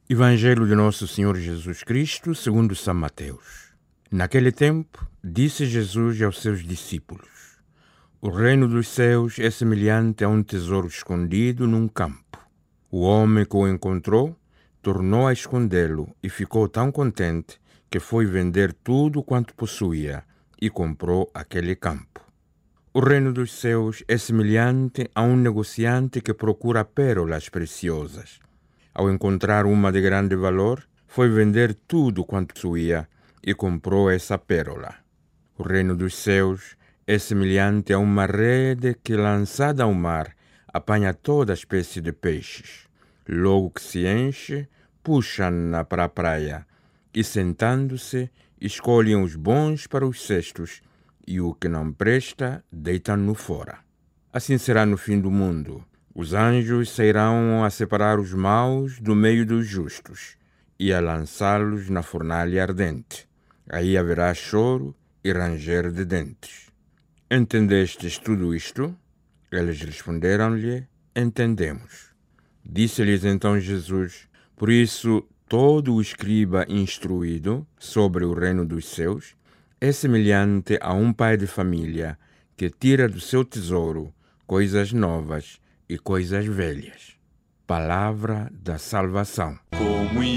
Evangelho de Nosso Senhor Jesus Cristo, segundo São Mateus. Naquele tempo, disse Jesus aos seus discípulos: O reino dos céus é semelhante a um tesouro escondido num campo. O homem que o encontrou tornou a escondê-lo e ficou tão contente que foi vender tudo quanto possuía e comprou aquele campo. O reino dos céus é semelhante a um negociante que procura pérolas preciosas. Ao encontrar uma de grande valor, foi vender tudo quanto possuía e comprou essa pérola. O reino dos céus é semelhante a uma rede que, lançada ao mar, apanha toda espécie de peixes. Logo que se enche, puxam-na para a praia e, sentando-se, escolhem os bons para os cestos e o que não presta, deitam-no fora. Assim será no fim do mundo. Os anjos sairão a separar os maus do meio dos justos e a lançá-los na fornalha ardente. Aí haverá choro e ranger de dentes. Entendestes tudo isto? Eles responderam-lhe: Entendemos. Disse-lhes então Jesus: Por isso, todo o escriba instruído sobre o reino dos céus é semelhante a um pai de família que tira do seu tesouro coisas novas e coisas velhas. Palavra da salvação.